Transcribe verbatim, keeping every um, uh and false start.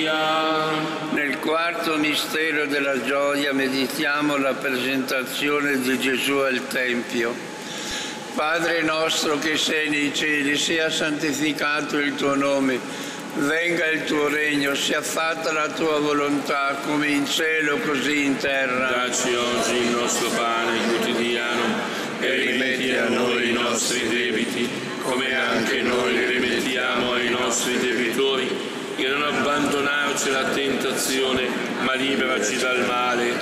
Nel quarto mistero della gioia meditiamo la presentazione di Gesù al Tempio. Padre nostro che sei nei cieli, sia santificato il tuo nome, venga il tuo regno, sia fatta la tua volontà come in cielo così in terra. Dacci oggi il nostro pane quotidiano e rimetti a noi i nostri debiti, come anche noi rimettiamo ai nostri debitori, e non abbandonarci alla tentazione, ma liberaci dal male.